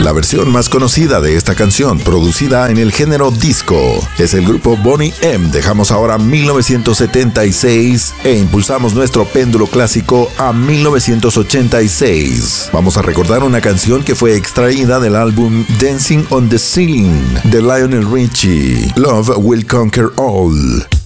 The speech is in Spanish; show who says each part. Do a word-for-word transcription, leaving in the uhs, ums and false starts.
Speaker 1: La versión más conocida de esta canción, producida en el género disco, es el grupo Boney M. Dejamos ahora mil novecientos setenta y seis e impulsamos nuestro péndulo clásico a mil novecientos ochenta y seis. Vamos a recordar una canción que fue extraída del álbum Dancing on the Ceiling de Lionel Richie, Love Will Conquer All.